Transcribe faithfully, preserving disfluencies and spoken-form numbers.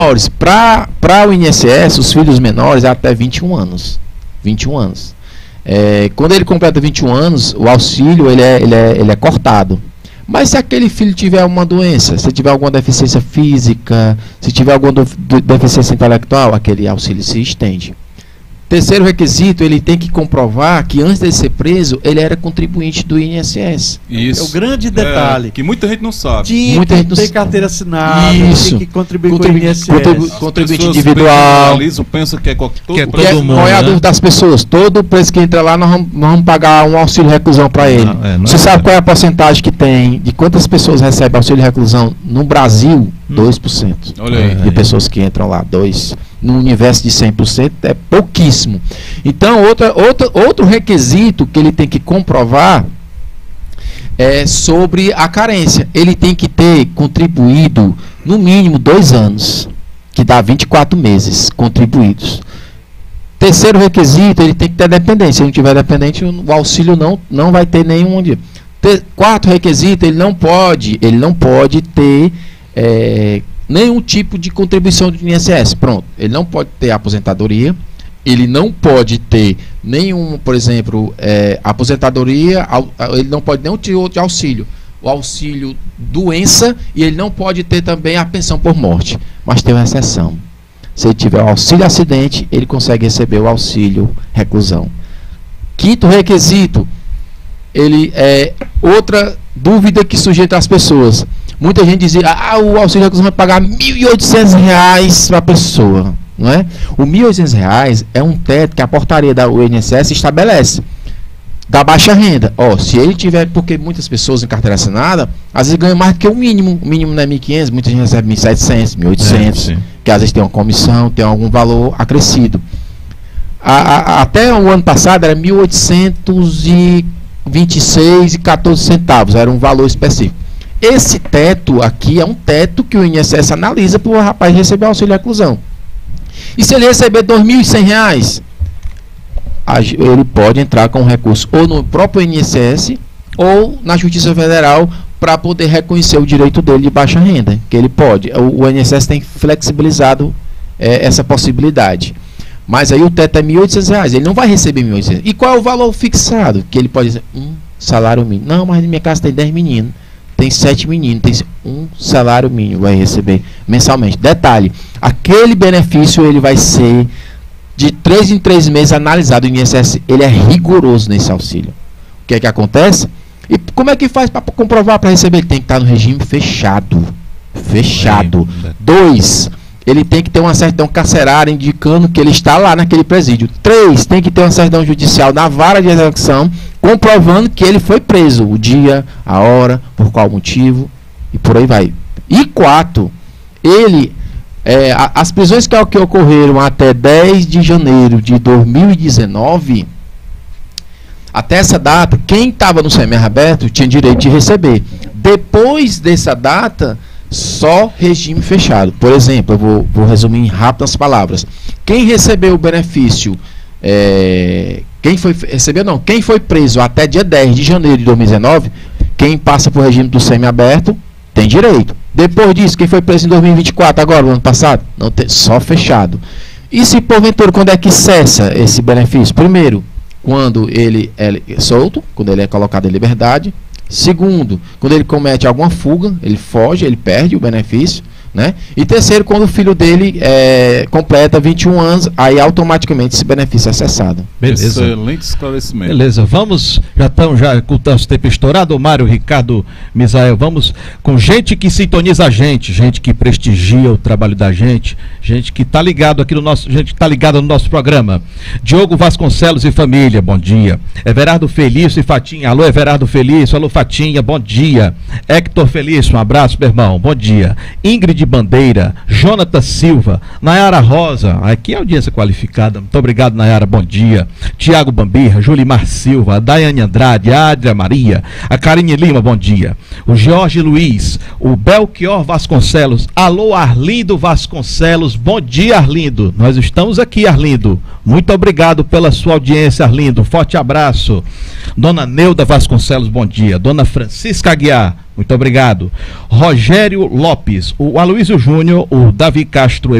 Para o I N S S, os filhos menores é até vinte e um anos. vinte e um anos. É, quando ele completa vinte e um anos, o auxílio ele é, ele é, ele é cortado. Mas se aquele filho tiver uma doença, se tiver alguma deficiência física, se tiver alguma do, do, deficiência intelectual, aquele auxílio se estende. Terceiro requisito, ele tem que comprovar que antes de ser preso, ele era contribuinte do I N S S. Isso. É o grande detalhe. É, que muita gente não sabe. Tinha muita que gente ter não... carteira assinada, Isso. tinha que contribuir Contribu... com o I N S S. Contribu... Contribuinte individual. Pensa que é, todo que é todo é, mundo, qual é a né? dúvida das pessoas? Todo preso que entra lá, nós vamos, nós vamos pagar um auxílio reclusão para ele. Não, é, não Você é sabe verdade. qual é a porcentagem que tem de quantas pessoas recebem auxílio reclusão no Brasil? dois por cento. Olha aí. De pessoas que entram lá, dois. No universo de cem por cento é pouquíssimo. Então, outra, outra, outro requisito que ele tem que comprovar é sobre a carência. Ele tem que ter contribuído no mínimo dois anos, que dá vinte e quatro meses contribuídos. Terceiro requisito, ele tem que ter dependência. Se ele não tiver dependente, o auxílio não, não vai ter nenhum dia. Ter, quarto requisito, ele não pode, ele não pode ter é, nenhum tipo de contribuição do I N S S. Pronto, ele não pode ter aposentadoria, ele não pode ter nenhum, por exemplo, é, aposentadoria, ele não pode nenhum tipo de auxílio. O auxílio doença, e ele não pode ter também a pensão por morte. Mas tem uma exceção. Se ele tiver o auxílio acidente, ele consegue receber o auxílio reclusão. Quinto requisito, ele é outra dúvida que surge entre as pessoas. Muita gente dizia, ah, o auxílio reclusão vai pagar mil e oitocentos reais para a pessoa, não é? O mil e oitocentos reais é um teto que a portaria da U N S S estabelece, da baixa renda. Ó, se ele tiver, porque muitas pessoas em carteira assinada, às vezes ganham mais do que o mínimo. O mínimo não é mil e quinhentos, muita gente recebe mil e setecentos, mil e oitocentos, é, que às vezes tem uma comissão, tem algum valor acrescido. A, a, até o ano passado era mil oitocentos e vinte e seis reais e quatorze centavos, era um valor específico. Esse teto aqui é um teto que o I N S S analisa para o rapaz receber auxílio reclusão. E se ele receber dois mil e cem reais, ele pode entrar com recurso ou no próprio I N S S ou na Justiça Federal para poder reconhecer o direito dele de baixa renda, que ele pode. O, o I N S S tem flexibilizado é, essa possibilidade. Mas aí o teto é mil e oitocentos reais, ele não vai receber mil e oitocentos. E qual é o valor fixado? Que ele pode dizer, um salário mínimo. Não, mas na minha casa tem dez meninos, tem sete meninos, tem um salário mínimo, vai receber mensalmente. Detalhe, aquele benefício ele vai ser de três em três meses analisado. O I N S S, ele é rigoroso nesse auxílio. O que é que acontece? E como é que faz para comprovar para receber? Ele tem que estar no regime fechado. Fechado. Dois, ele tem que ter uma certidão carcerária indicando que ele está lá naquele presídio. Três, tem que ter uma certidão judicial na vara de execução comprovando que ele foi preso, o dia, a hora, por qual motivo e por aí vai. E quatro, ele, é, a, as prisões que, que ocorreram até dez de janeiro de dois mil e dezenove, até essa data, quem estava no semiaberto tinha direito de receber. Depois dessa data, só regime fechado. Por exemplo, eu vou, vou resumir em rápidas palavras. Quem recebeu o benefício, é, quem foi recebeu não, quem foi preso até dia dez de janeiro de dois mil e dezenove, quem passa por regime do semiaberto tem direito. Depois disso, quem foi preso em dois mil e vinte e quatro, agora, no ano passado, não tem, só fechado. E se porventura, quando é que cessa esse benefício? Primeiro, quando ele é solto, quando ele é colocado em liberdade. Segundo, quando ele comete alguma fuga, ele foge, ele perde o benefício, né? E terceiro, quando o filho dele é, completa vinte e um anos, aí automaticamente esse benefício é cessado. Beleza. Excelente esclarecimento. Beleza, vamos, já estamos já com o nosso tempo estourado, Mário, Ricardo, Misael, vamos com gente que sintoniza a gente, gente que prestigia o trabalho da gente, gente que está ligado aqui no nosso, gente que está ligada no nosso programa. Diogo Vasconcelos e família, bom dia. Everardo Felício e Fatinha, alô Everardo Felício, alô Fatinha, bom dia. Hector Felício, um abraço, meu irmão, bom dia. Ingrid Bandeira, Jonathan Silva, Nayara Rosa, aqui é audiência qualificada, muito obrigado Nayara, bom dia. Tiago Bambirra, Julimar Silva, Daiane Andrade, Adria Maria, a Karine Lima, bom dia. O Jorge Luiz, o Belchior Vasconcelos, alô Arlindo Vasconcelos, bom dia Arlindo, nós estamos aqui Arlindo, muito obrigado pela sua audiência Arlindo, forte abraço. Dona Neuda Vasconcelos, bom dia. Dona Francisca Aguiar, Muito obrigado. Rogério Lopes, o Aloysio Júnior, o Davi Castro